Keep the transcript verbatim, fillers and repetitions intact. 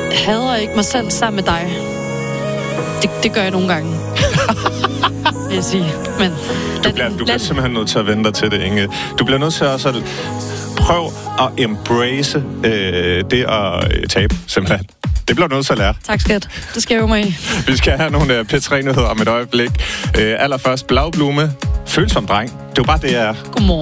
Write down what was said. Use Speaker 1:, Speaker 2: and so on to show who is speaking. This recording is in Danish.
Speaker 1: hader ikke mig selv sammen med dig. Det, det gør jeg nogle gange. Vil jeg sige. Men
Speaker 2: du bliver, du bliver simpelthen nødt til at vente dig til det, Inge. Du bliver nødt til også at prøve at embrace øh, det at tabe, simpelthen. Det bliver du nødt til at lære.
Speaker 1: Tak, skat. Det skal jeg jo mig i.
Speaker 2: Vi skal have nogle P tre-nyheder om et øjeblik. Øh, allerførst Blagblume. Følsom dreng. Det er jo bare det, jeg er.
Speaker 1: Godmorgen.